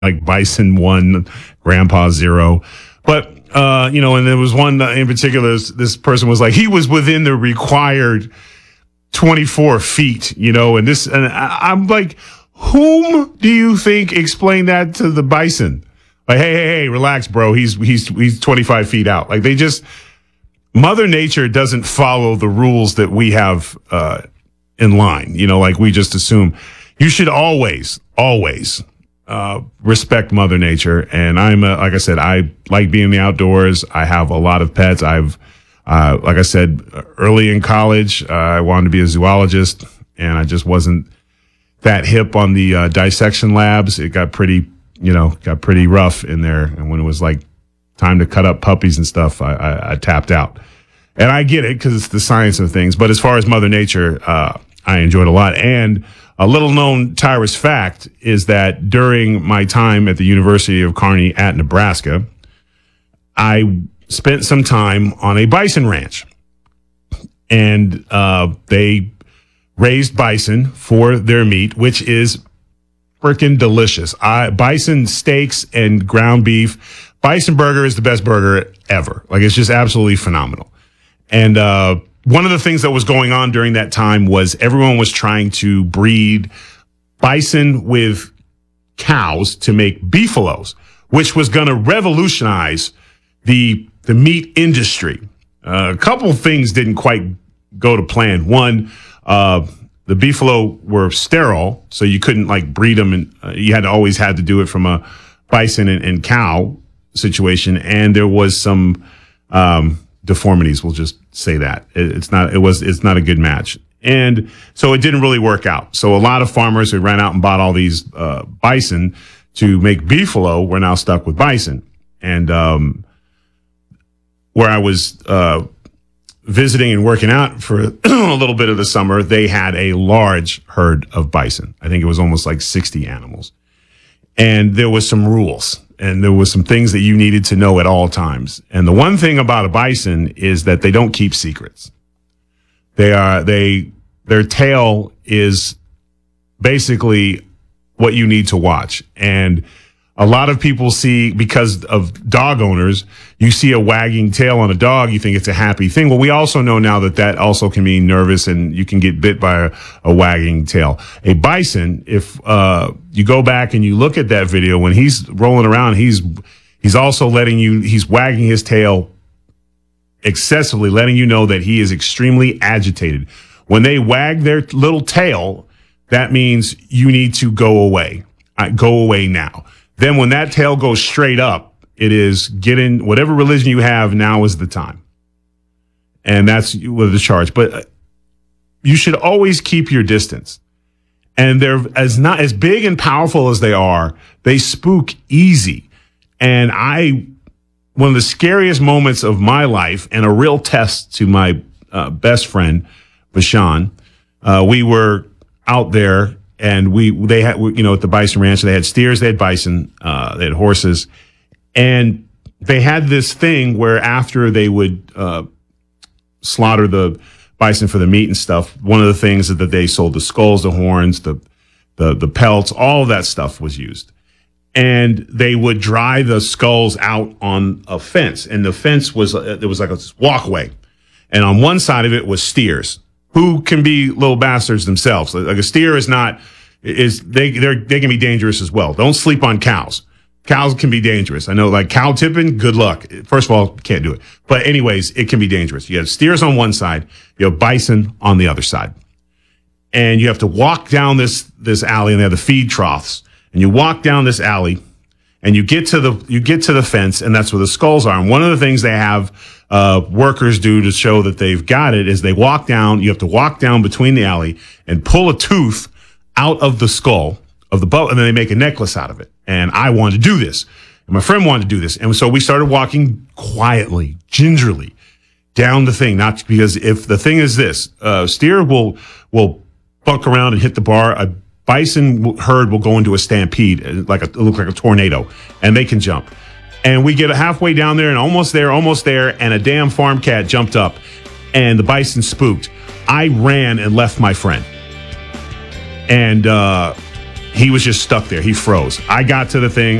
like Bison 1, Grandpa 0. But, and there was one in particular, this person was like, he was within the required 24 feet, and I'm like, whom do you think explained that to the Bison? Like, hey, relax, bro. He's 25 feet out. Like Mother Nature doesn't follow the rules that we have, in line, like we just assume. You should always, respect Mother Nature. And like I said, I like being in the outdoors. I have a lot of pets. Like I said, early in college, I wanted to be a zoologist, and I just wasn't that hip on the dissection labs. It got pretty rough in there. And when it was like time to cut up puppies and stuff, I tapped out. And I get it because it's the science of things. But as far as Mother Nature, I enjoyed a lot. And a little known Tyrus fact is that during my time at the University of Kearney at Nebraska, I spent some time on a bison ranch. And they raised bison for their meat, which is freaking delicious. Bison steaks and ground beef. Bison burger is the best burger ever. Like, it's just absolutely phenomenal. And one of the things that was going on during that time was everyone was trying to breed bison with cows to make beefaloes, which was going to revolutionize the meat industry. A couple of things didn't quite go to plan. One, the beefalo were sterile, so you couldn't like breed them, and you always had to do it from a bison and cow situation. And there was some deformities. We'll just say that it's not a good match. And so it didn't really work out. So a lot of farmers who ran out and bought all these bison to make beefalo were now stuck with bison. And where I was visiting and working out for a little bit of the summer, they had a large herd of bison. I think it was almost like 60 animals. And there was some rules, and there was some things that you needed to know at all times. And the one thing about a bison is that they don't keep secrets. Their tail is basically what you need to watch. And a lot of people see, because of dog owners, you see a wagging tail on a dog, you think it's a happy thing. Well, we also know now that also can mean nervous, and you can get bit by a wagging tail. A bison, if you go back and you look at that video, when he's rolling around, he's also he's wagging his tail excessively, letting you know that he is extremely agitated. When they wag their little tail, that means you need to go away. Go away now. Then when that tail goes straight up, it is get in whatever religion you have, now is the time. And that's with the charge. But you should always keep your distance. And they're not as big and powerful as they are, they spook easy. And one of the scariest moments of my life, and a real test to my best friend, Bashan, we were out there. And they had, at the bison ranch, they had steers, they had bison, they had horses. And they had this thing where after they would slaughter the bison for the meat and stuff, one of the things that they sold, the skulls, the horns, the pelts, all of that stuff was used. And they would dry the skulls out on a fence. And the fence there was like a walkway. And on one side of it was steers, who can be little bastards themselves. Like a steer they can be dangerous as well. Don't sleep on cows. Cows can be dangerous. I know, like cow tipping, good luck. First of all, can't do it. But anyways, it can be dangerous. You have steers on one side, you have bison on the other side. And you have to walk down this alley, and they have the feed troughs. And you walk down this alley, and you get to the fence, and that's where the skulls are. And one of the things they have workers do to show that they've got it is they walk down. You have to walk down between the alley and pull a tooth out of the skull of the boat, and then they make a necklace out of it. And I wanted to do this, and my friend wanted to do this, and so we started walking quietly, gingerly down the thing. Not because if the thing is this, steer will buck around and hit the bar. A bison herd will go into a stampede, it looks like a tornado, and they can jump. And we get halfway down there and almost there, and a damn farm cat jumped up, and the bison spooked. I ran and left my friend. And he was just stuck there. He froze. I got to the thing.